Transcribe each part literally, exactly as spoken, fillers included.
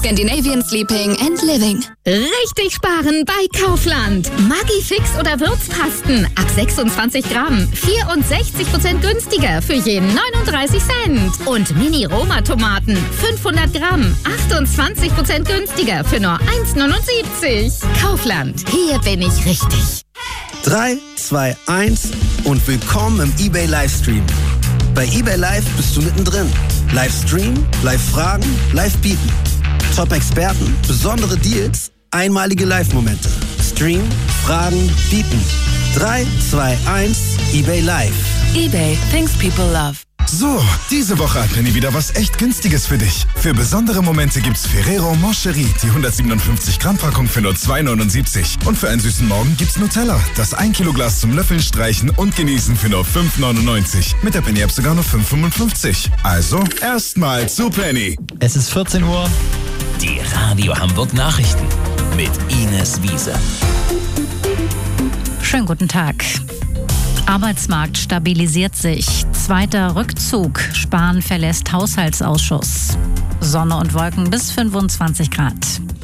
Scandinavian Sleeping and Living. Richtig sparen bei Kaufland. Maggi Fix oder Würzpasten ab sechsundzwanzig Gramm. vierundsechzig Prozent günstiger für jeden neununddreißig Cent. Und Mini-Roma-Tomaten fünfhundert Gramm. achtundzwanzig Prozent günstiger für nur eins neunundsiebzig. Kaufland. Hier bin ich richtig. drei, zwei, eins und willkommen im eBay Livestream. Bei eBay Live bist du mittendrin. Livestream, Live-Fragen, Live-Bieten. Top-Experten, besondere Deals, einmalige Live-Momente. Stream, Fragen, Bieten. drei, zwei, eins, eBay Live. eBay, things people love. So, diese Woche hat Penny wieder was echt Günstiges für dich. Für besondere Momente gibt's Ferrero Moncherie, die hundertsiebenundfünfzig Gramm Packung für nur zwei neunundsiebzig. Und für einen süßen Morgen gibt's Nutella, das ein Kilo Glas zum Löffeln, Streichen und Genießen für nur fünf neunundneunzig. Mit der Penny App sogar nur fünf fünfundfünfzig. Also, erstmal zu Penny. Es ist vierzehn Uhr. Die Radio Hamburg Nachrichten mit Ines Wiese. Schönen guten Tag. Arbeitsmarkt stabilisiert sich. Zweiter Rückzug. Spahn verlässt Haushaltsausschuss. Sonne und Wolken bis fünfundzwanzig Grad.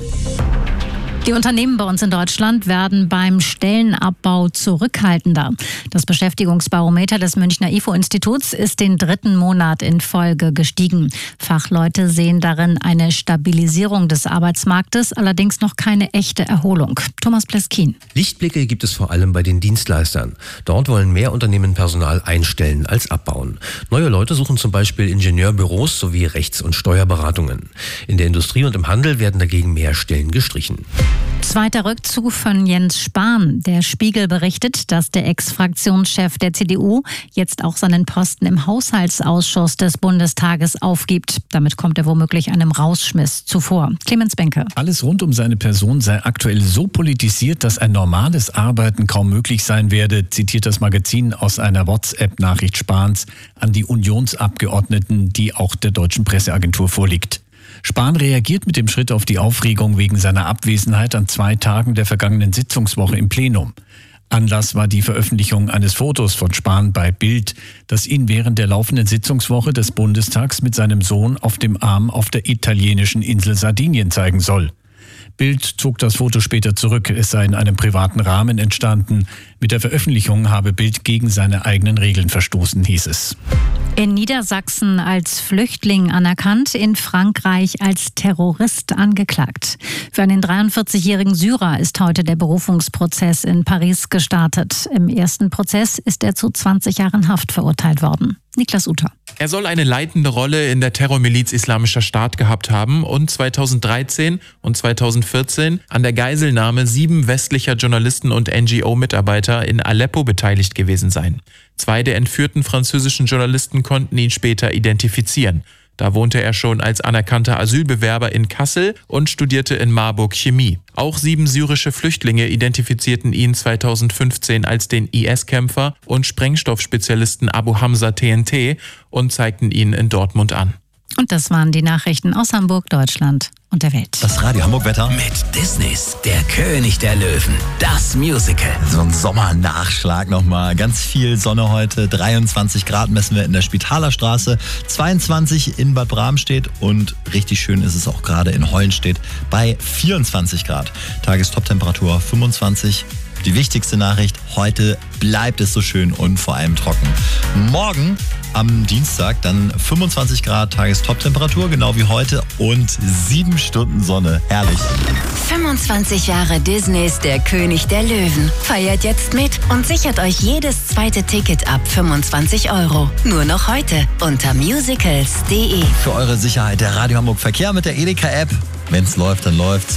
Die Unternehmen bei uns in Deutschland werden beim Stellenabbau zurückhaltender. Das Beschäftigungsbarometer des Münchner I F O-Instituts ist den dritten Monat in Folge gestiegen. Fachleute sehen darin eine Stabilisierung des Arbeitsmarktes, allerdings noch keine echte Erholung. Thomas Pleskin. Lichtblicke gibt es vor allem bei den Dienstleistern. Dort wollen mehr Unternehmen Personal einstellen als abbauen. Neue Leute suchen zum Beispiel Ingenieurbüros sowie Rechts- und Steuerberatungen. In der Industrie und im Handel werden dagegen mehr Stellen gestrichen. Zweiter Rückzug von Jens Spahn. Der Spiegel berichtet, dass der Ex-Fraktionschef der C D U jetzt auch seinen Posten im Haushaltsausschuss des Bundestages aufgibt. Damit kommt er womöglich einem Rausschmiss zuvor. Clemens Benke. Alles rund um seine Person sei aktuell so politisiert, dass ein normales Arbeiten kaum möglich sein werde, zitiert das Magazin aus einer WhatsApp-Nachricht Spahns an die Unionsabgeordneten, die auch der deutschen Presseagentur vorliegt. Spahn reagiert mit dem Schritt auf die Aufregung wegen seiner Abwesenheit an zwei Tagen der vergangenen Sitzungswoche im Plenum. Anlass war die Veröffentlichung eines Fotos von Spahn bei Bild, das ihn während der laufenden Sitzungswoche des Bundestags mit seinem Sohn auf dem Arm auf der italienischen Insel Sardinien zeigen soll. Bild zog das Foto später zurück, es sei in einem privaten Rahmen entstanden. Mit der Veröffentlichung habe Bild gegen seine eigenen Regeln verstoßen, hieß es. In Niedersachsen als Flüchtling anerkannt, in Frankreich als Terrorist angeklagt. Für einen dreiundvierzigjährigen Syrer ist heute der Berufungsprozess in Paris gestartet. Im ersten Prozess ist er zu zwanzig Jahren Haft verurteilt worden. Niklas Uter. Er soll eine leitende Rolle in der Terrormiliz Islamischer Staat gehabt haben und zweitausenddreizehn und zweitausendvierzehn an der Geiselnahme sieben westlicher Journalisten und N G O-Mitarbeiter in Aleppo beteiligt gewesen sein. Zwei der entführten französischen Journalisten konnten ihn später identifizieren. Da wohnte er schon als anerkannter Asylbewerber in Kassel und studierte in Marburg Chemie. Auch sieben syrische Flüchtlinge identifizierten ihn zweitausendfünfzehn als den I S-Kämpfer und Sprengstoffspezialisten Abu Hamza T N T und zeigten ihn in Dortmund an. Und das waren die Nachrichten aus Hamburg, Deutschland und der Welt. Das Radio Hamburg Wetter mit Disneys Der König der Löwen, das Musical. So ein Sommernachschlag nochmal. Ganz viel Sonne heute. dreiundzwanzig Grad messen wir in der Spitalerstraße, zweiundzwanzig in Bad Bramstedt und richtig schön ist es auch gerade in Hollenstedt bei vierundzwanzig Grad. Tagestoptemperatur fünfundzwanzig. Die wichtigste Nachricht, heute bleibt es so schön und vor allem trocken. Morgen am Dienstag dann fünfundzwanzig Grad Tagestoptemperatur, genau wie heute und sieben Stunden Sonne. Herrlich. fünfundzwanzig Jahre Disneys Der König der Löwen. Feiert jetzt mit und sichert euch jedes zweite Ticket ab fünfundzwanzig Euro. Nur noch heute unter musicals punkt de. Für eure Sicherheit der Radio Hamburg Verkehr mit der Edeka-App. Wenn's läuft, dann läuft's.